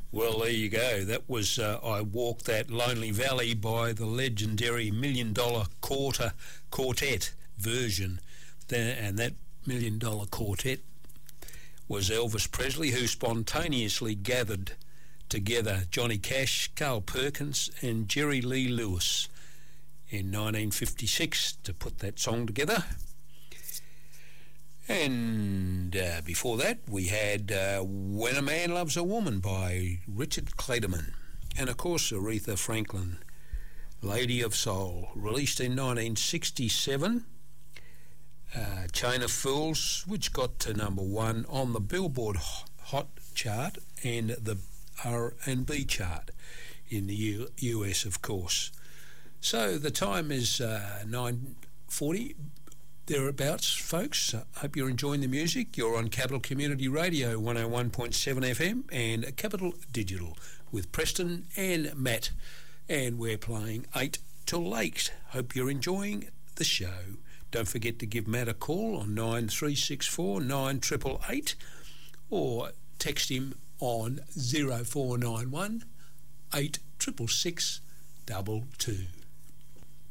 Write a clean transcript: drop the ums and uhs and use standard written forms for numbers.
Well, there you go. That was I Walked That Lonely Valley by the legendary $1 Million Quartet version. And that $1 Million Quartet was Elvis Presley, who spontaneously gathered together Johnny Cash, Carl Perkins and Jerry Lee Lewis in 1956 to put that song together. And before that we had When a Man Loves a Woman by Richard Clayderman, and of course Aretha Franklin, Lady of Soul, released in 1967. Chain of Fools, which got to number 1 on the Billboard Hot chart and the R&B chart in the US, of course. So the time is 9:40 thereabouts, folks. Hope you're enjoying the music. You're on Capital Community Radio 101.7 FM and Capital Digital with Preston and Matt, and we're playing 8 till 8. Hope you're enjoying the show. Don't forget to give Matt a call on 9364 9888 or text him on 0491 866 22.